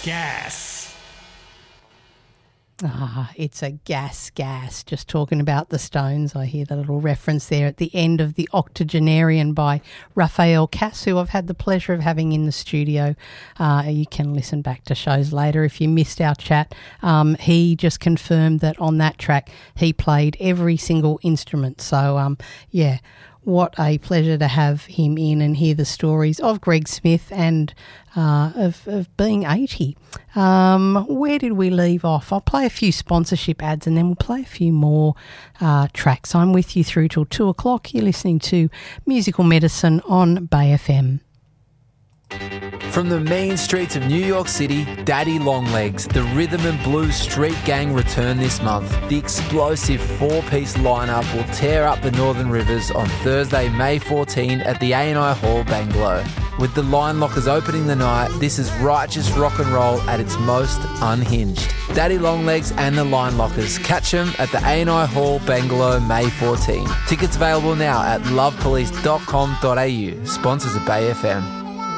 gas. It's a gas. Just talking about the Stones. I hear the little reference there at the end of The Octogenarian by Raphael Cass, who I've had the pleasure of having in the studio. You can listen back to shows later if you missed our chat. He just confirmed that on that track he played every single instrument. So, what a pleasure to have him in and hear the stories of Greg Smith and of being 80. Where did we leave off? I'll play a few sponsorship ads and then we'll play a few more tracks. I'm with you through till 2 o'clock. You're listening to Musical Medicine on Bay FM. From the mean streets of New York City, Daddy Longlegs, the rhythm and blues street gang return this month. The explosive four-piece lineup will tear up the Northern Rivers on Thursday, May 14 at the A&I Hall, Bangalow. With the Line Lockers opening the night, this is righteous rock and roll at its most unhinged. Daddy Longlegs and the Line Lockers. Catch them at the A&I Hall, Bangalow, May 14. Tickets available now at lovepolice.com.au. Sponsors of Bay FM.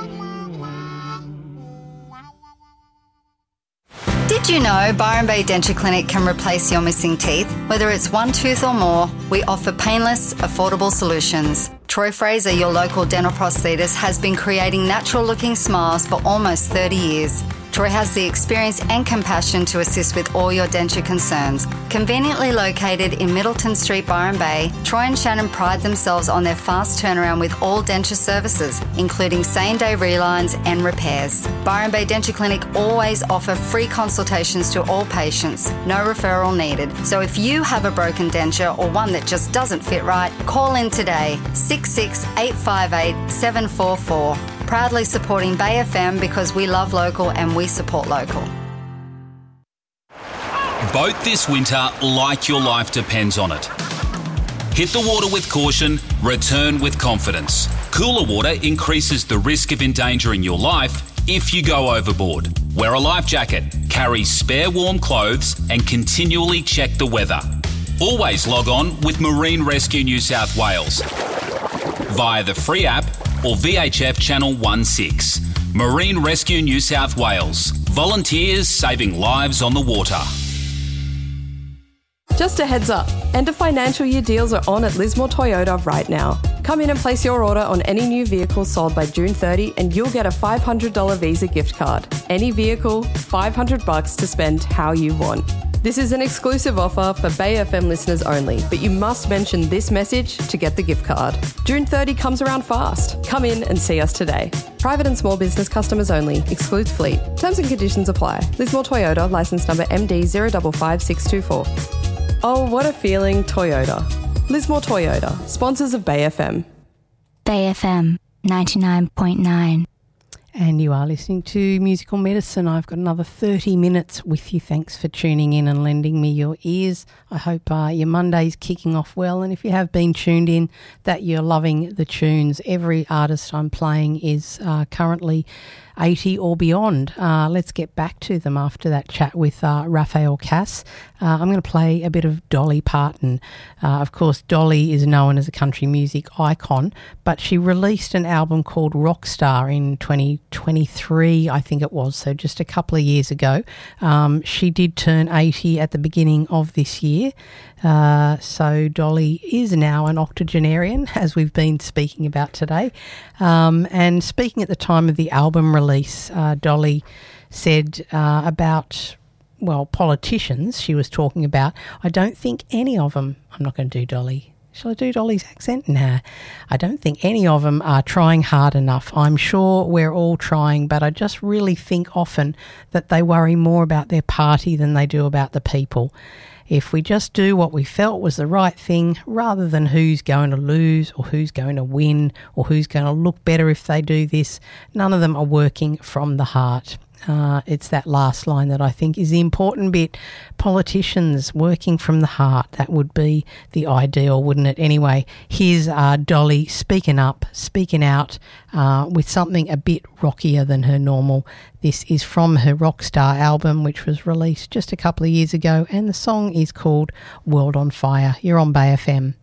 Did you know Byron Bay Denture Clinic can replace your missing teeth? Whether it's one tooth or more, we offer painless, affordable solutions. Troy Fraser, your local dental prosthetist, has been creating natural-looking smiles for almost 30 years. Troy has the experience and compassion to assist with all your denture concerns. Conveniently located in Middleton Street, Byron Bay, Troy and Shannon pride themselves on their fast turnaround with all denture services, including same-day relines and repairs. Byron Bay Denture Clinic always offer free consultations to all patients, no referral needed. So if you have a broken denture or one that just doesn't fit right, call in today, 66858 Proudly supporting Bay FM because we love local and we support local. Boat this winter like your life depends on it. Hit the water with caution, return with confidence. Cooler water increases the risk of endangering your life if you go overboard. Wear a life jacket, carry spare warm clothes and continually check the weather. Always log on with Marine Rescue New South Wales via the free app or VHF Channel 16. Marine Rescue New South Wales. Volunteers saving lives on the water. Just a heads up, end of financial year deals are on at Lismore Toyota right now. Come in and place your order on any new vehicle sold by June 30 and you'll get a $500 Visa gift card. Any vehicle, $500 to spend how you want. This is an exclusive offer for Bay FM listeners only, but you must mention this message to get the gift card. June 30 comes around fast. Come in and see us today. Private and small business customers only. Excludes fleet. Terms and conditions apply. Lismore Toyota, licence number MD 055624. Oh, what a feeling, Toyota. Lismore Toyota, sponsors of Bay FM. Bay FM 99.9. And you are listening to Musical Medicine. I've got another 30 minutes with you. Thanks for tuning in and lending me your ears. I hope your Monday's kicking off well. And if you have been tuned in, that you're loving the tunes. Every artist I'm playing is currently 80 or beyond. Let's get back to them after that chat with Raphael Cass. I'm going to play a bit of Dolly Parton. Of course, Dolly is known as a country music icon, but she released an album called Rockstar in 2023, I think it was, so just a couple of years ago. She did turn 80 at the beginning of this year. So Dolly is now an octogenarian, as we've been speaking about today. And speaking at the time of the album release, Dolly said about, well, politicians she was talking about, I don't think any of them, I'm not going to do Dolly. Shall I do Dolly's accent? Nah, I don't think any of them are trying hard enough. I'm sure we're all trying, but I just really think often that they worry more about their party than they do about the people. If we just do what we felt was the right thing, rather than who's going to lose or who's going to win or who's going to look better if they do this, none of them are working from the heart. It's that last line that I think is the important bit. Politicians working from the heart, that would be the ideal, wouldn't it? Anyway, here's Dolly speaking up, speaking out with something a bit rockier than her normal. This is from her Rockstar album, which was released just a couple of years ago, and the song is called World on Fire. You're on Bay FM.